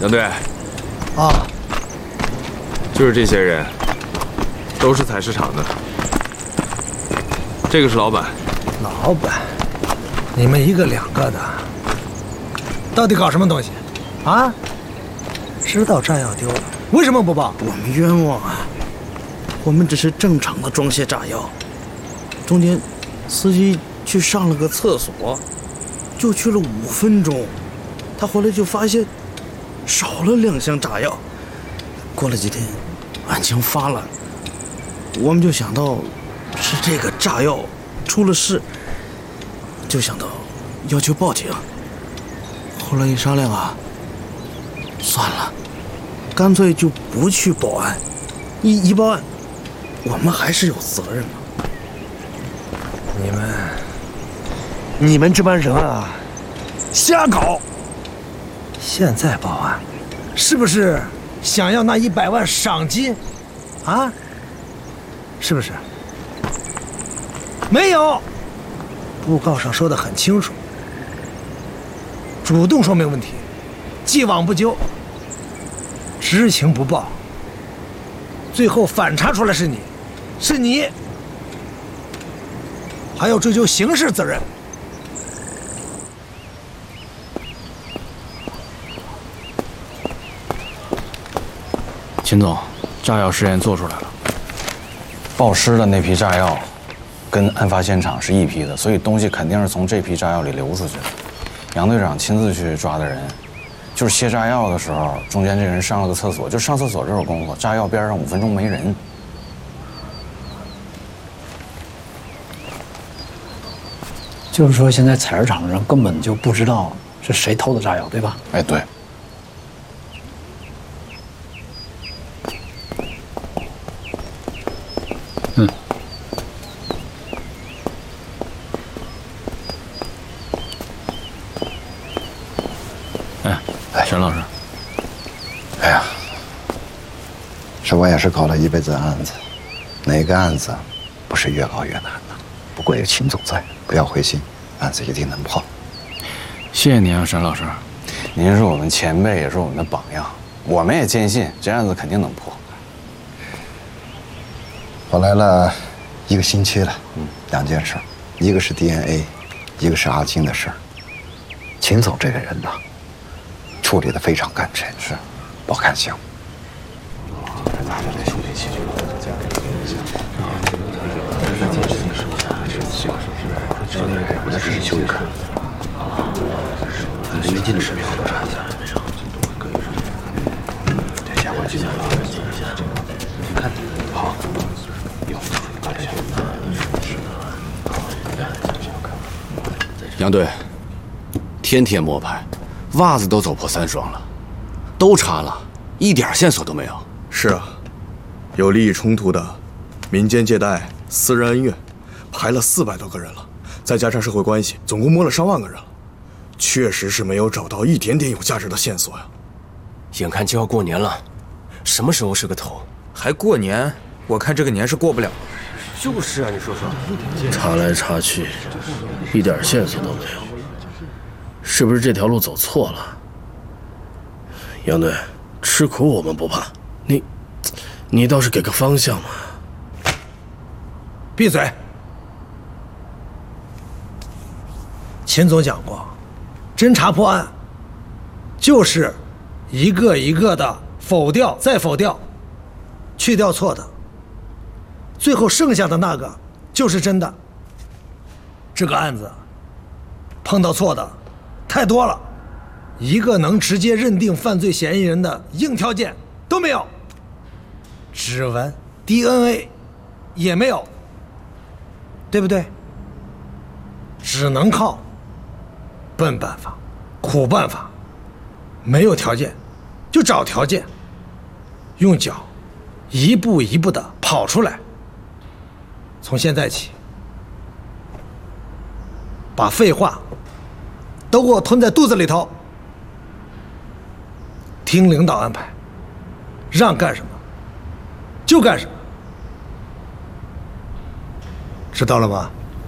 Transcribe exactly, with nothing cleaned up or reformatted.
杨队， 啊， 就是这些人，都是采石场的。这个是老板。 老板，你们一个两个的，到底搞什么东西？啊？知道炸药丢了，为什么不报？ 我们冤枉啊！我们只是正常的装卸炸药，中间司机去上了个厕所，就去了五分钟，他回来就发现少了两箱炸药。过了几天，案情发了，我们就想到是这个炸药出了事，就想到要求报警。后来一商量啊，算了，干脆就不去报案。一一报案，我们还是有责任的。 你们，你们这帮人啊，瞎搞！现在报案，是不是想要那一百万赏金？啊？是不是？没有，布告上说的很清楚，主动说明问题，既往不咎，知情不报，最后反查出来是你，是你，还要追究刑事责任。 秦总，炸药试验做出来了，爆尸的那批炸药跟案发现场是一批的，所以东西肯定是从这批炸药里流出去的。杨队长亲自去抓的人，就是卸炸药的时候，中间这人上了个厕所，就上厕所这会儿功夫，炸药边上五分钟没人。 就是说，现在采石场的人根本就不知道是谁偷的炸药，对吧？ 哎，对。 嗯。 哎，沈老师。 哎呀，是我也是搞了一辈子案子，哪个案子不是越搞越难呢？不过有秦总在，不要灰心，案子一定能破。 谢谢您啊，沈老师，您是我们前辈，也是我们的榜样，我们也坚信这案子肯定能破。 我来了一个星期了，嗯，两件事，一个是 D N A， 一个是阿金的事儿。秦总这个人呐，处理得非常干脆，是，不看行。 我再仔细修一看，离没近的视频我查一下。这下回记得了，你看，好，有，看一下。 杨队，天天摸排，袜子都走破三双了，都查了，一点线索都没有。 是啊，有利益冲突的、民间借贷、私人恩怨，排了四百多个人了，再加上社会关系，总共摸了上万个人了，确实是没有找到一点点有价值的线索呀。 眼看就要过年了，什么时候是个头？ 还过年？我看这个年是过不了。 就是啊，你说说。 查来查去，一点线索都没有，是不是这条路走错了？杨队，吃苦我们不怕，你，你倒是给个方向嘛。 闭嘴！秦总讲过，侦查破案，就是一个一个的否掉，再否掉，去掉错的，最后剩下的那个就是真的。这个案子碰到错的太多了，一个能直接认定犯罪嫌疑人的硬条件都没有，指纹、D N A 也没有，对不对？只能靠笨办法、苦办法，没有条件就找条件，用脚一步一步的跑出来。从现在起，把废话都给我吞在肚子里头，听领导安排，让干什么就干什么，知道了吗？